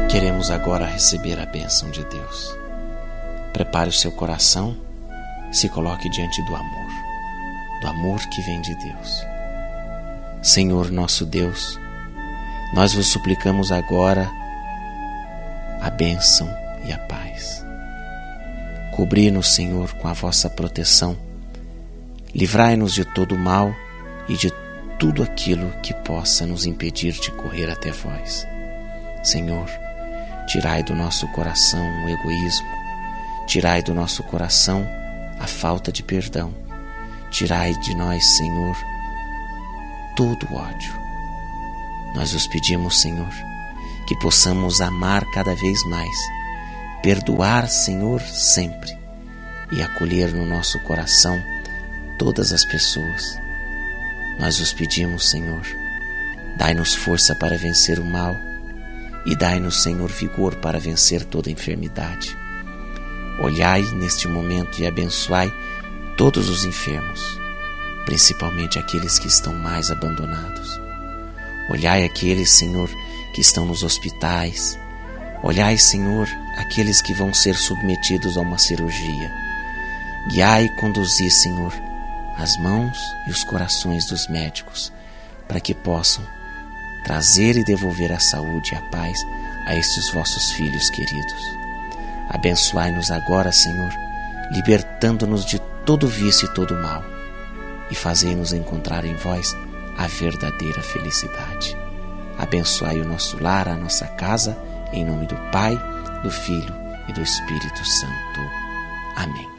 Queremos agora receber a bênção de Deus. Prepare o seu coração, se coloque diante do amor que vem de Deus. Senhor nosso Deus, nós vos suplicamos agora a bênção e a paz. Cobri-nos, Senhor, com a vossa proteção. Livrai-nos de todo o mal e de tudo aquilo que possa nos impedir de correr até vós. Senhor, tirai do nosso coração o egoísmo, tirai do nosso coração a falta de perdão, tirai de nós, Senhor, todo o ódio. Nós vos pedimos, Senhor, que possamos amar cada vez mais, perdoar, Senhor, sempre, e acolher no nosso coração todas as pessoas. Nós vos pedimos, Senhor, dai-nos força para vencer o mal e dai-nos, Senhor, vigor para vencer toda enfermidade. Olhai neste momento e abençoai todos os enfermos, principalmente aqueles que estão mais abandonados. Olhai aqueles, Senhor, que estão nos hospitais. Olhai, Senhor, aqueles que vão ser submetidos a uma cirurgia. Guiai e conduzi, Senhor, as mãos e os corações dos médicos, para que possam trazer e devolver a saúde e a paz a estes vossos filhos queridos. Abençoai-nos agora, Senhor, libertando-nos de todo vício e todo mal, e fazei-nos encontrar em vós a verdadeira felicidade. Abençoai o nosso lar, a nossa casa, em nome do Pai, do Filho e do Espírito Santo. Amém.